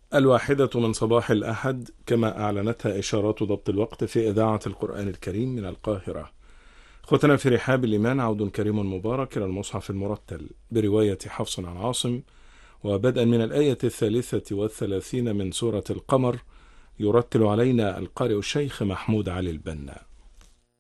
1 من صباح الأحد، كما أعلنتها إشارات ضبط الوقت في إذاعة القرآن الكريم من القاهرة. ختنا في رحاب الإيمان عود كريم مبارك إلى المصحف المرتل برواية حفص عن عاصم، وبدءا من الآية 33 من سورة القمر، يرتل علينا القارئ الشيخ محمود علي البنا.